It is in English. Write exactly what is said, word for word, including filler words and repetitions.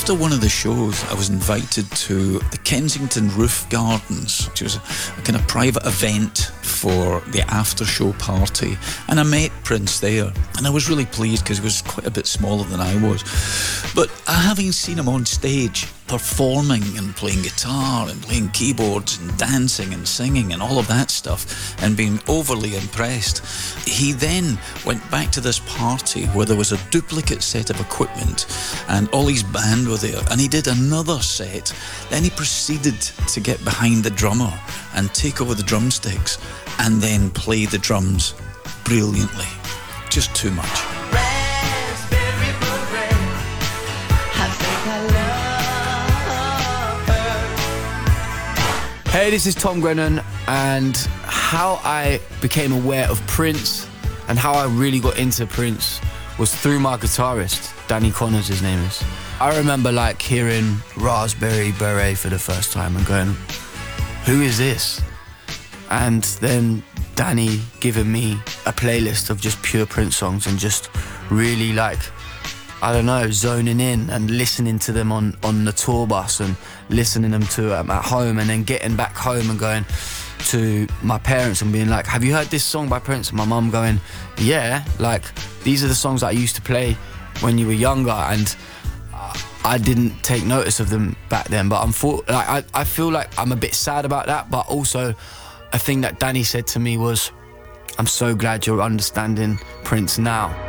after one of the shows, I was invited to the Kensington Roof Gardens, which was a, a kind of private event for the after-show party, and I met Prince there, and I was really pleased because he was quite a bit smaller than I was. But having seen him on stage performing and playing guitar and playing keyboards and dancing and singing and all of that stuff and being overly impressed, he then went back to this party where there was a duplicate set of equipment and all his band were there, and he did another set. Then he proceeded to get behind the drummer and take over the drumsticks and then play the drums brilliantly. Just too much. Raspberry beret, I think I love her. Hey, this is Tom Grennan, and how I became aware of Prince and how I really got into Prince was through my guitarist, Danny Connors, his name is. I remember like hearing Raspberry Beret for the first time and going, who is this? And then Danny giving me a playlist of just pure Prince songs and just really like, I don't know, zoning in and listening to them on, on the tour bus and listening them to um, at home, and then getting back home and going to my parents and being like, have you heard this song by Prince? And my mum going, yeah, like these are the songs that I used to play when you were younger, and I didn't take notice of them back then. But I'm for, like, I, I feel like I'm a bit sad about that, but also a thing that Danny said to me was, I'm so glad you're understanding Prince now.